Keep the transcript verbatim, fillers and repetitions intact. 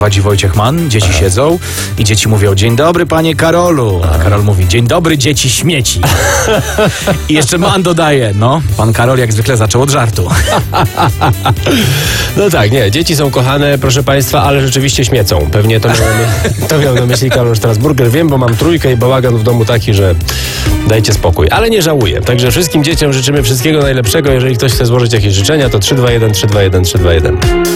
Prowadzi Wojciech Mann, dzieci Aha. siedzą i dzieci mówią: dzień dobry, panie Karolu. A Karol mówi: dzień dobry, dzieci śmieci. I jeszcze Mann dodaje: no, pan Karol jak zwykle zaczął od żartu. No tak, nie, dzieci są kochane, proszę państwa, ale rzeczywiście śmiecą. Pewnie to miał, to miał na myśli Karol Strasburger. Wiem, bo mam trójkę i bałagan w domu taki, że dajcie spokój. Ale nie żałuję. Także wszystkim dzieciom życzymy wszystkiego najlepszego. Jeżeli ktoś chce złożyć jakieś życzenia, to trzy dwa jeden, trzy dwa jeden, trzy dwa jeden.